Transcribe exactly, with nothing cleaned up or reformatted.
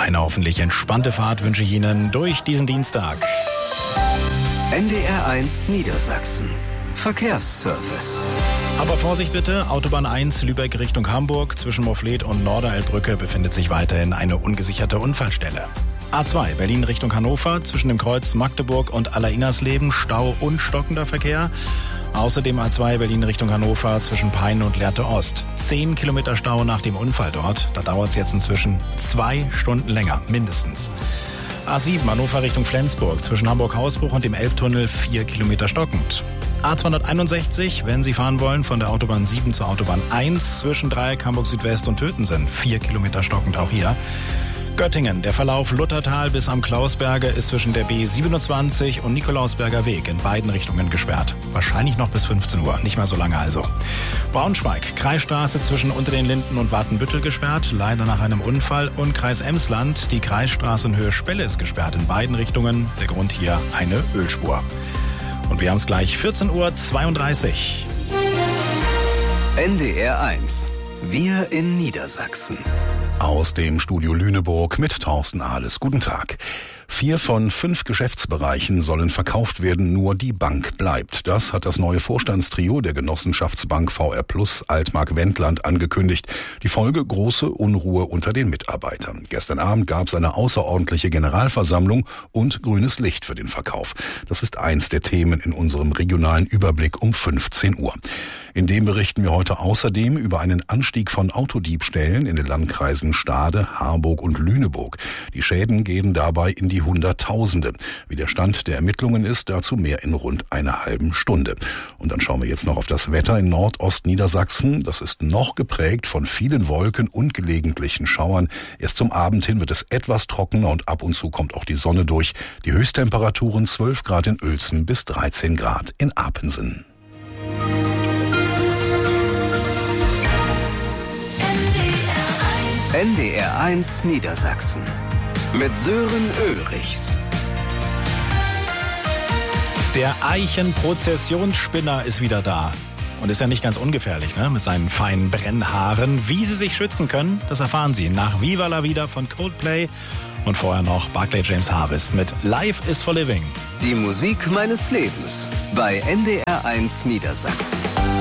Eine hoffentlich entspannte Fahrt wünsche ich Ihnen durch diesen Dienstag. N D R eins Niedersachsen. Verkehrsservice. Aber Vorsicht bitte, Autobahn eins Lübeck Richtung Hamburg zwischen Moffleth und Norderelbbrücke befindet sich weiterhin eine ungesicherte Unfallstelle. A zwei Berlin Richtung Hannover zwischen dem Kreuz Magdeburg und Aller-Ingersleben Stau und stockender Verkehr. Außerdem A zwei Berlin Richtung Hannover zwischen Peine und Lehrte Ost. Zehn Kilometer Stau nach dem Unfall dort. Da dauert es jetzt inzwischen zwei Stunden länger, mindestens. A sieben Hannover Richtung Flensburg zwischen Hamburg-Hausbruch und dem Elbtunnel vier Kilometer stockend. A zweihunderteinundsechzig, wenn Sie fahren wollen, von der Autobahn sieben zur Autobahn eins zwischen Dreieck Hamburg Südwest und Tötensen. vier Kilometer stockend auch hier. Göttingen, der Verlauf Luthertal bis am Klausberge ist zwischen der B siebenundzwanzig und Nikolausberger Weg in beiden Richtungen gesperrt. Wahrscheinlich noch bis fünfzehn Uhr, nicht mehr so lange also. Braunschweig, Kreisstraße zwischen Unter den Linden und Watenbüttel gesperrt, leider nach einem Unfall. Und Kreis Emsland, die Kreisstraße in Höhe Spelle ist gesperrt in beiden Richtungen. Der Grund hier eine Ölspur. Und wir haben es gleich vierzehn Uhr zweiunddreißig. N D R eins. Wir in Niedersachsen. Aus dem Studio Lüneburg mit Thorsten Ahles. Guten Tag. Vier von fünf Geschäftsbereichen sollen verkauft werden, nur die Bank bleibt. Das hat das neue Vorstandstrio der Genossenschaftsbank V R Plus Altmark Wendland angekündigt. Die Folge: große Unruhe unter den Mitarbeitern. Gestern Abend gab es eine außerordentliche Generalversammlung und grünes Licht für den Verkauf. Das ist eins der Themen in unserem regionalen Überblick um fünfzehn Uhr. In dem berichten wir heute außerdem über einen Anstieg von Autodiebstählen in den Landkreisen Stade, Harburg und Lüneburg. Die Schäden gehen dabei in die Hunderttausende. Wie der Stand der Ermittlungen ist, dazu mehr in rund einer halben Stunde. Und dann schauen wir jetzt noch auf das Wetter in Nordostniedersachsen. Das ist noch geprägt von vielen Wolken und gelegentlichen Schauern. Erst zum Abend hin wird es etwas trockener und ab und zu kommt auch die Sonne durch. Die Höchsttemperaturen zwölf Grad in Uelzen bis dreizehn Grad in Apensen. N D R eins Niedersachsen mit Sören Ulrichs. Der Eichenprozessionsspinner ist wieder da. Und ist ja nicht ganz ungefährlich, ne? Mit seinen feinen Brennhaaren. Wie Sie sich schützen können, das erfahren Sie nach Viva la Vida von Coldplay. Und vorher noch Barclay James Harvest mit Life is for Living. Die Musik meines Lebens bei N D R eins Niedersachsen.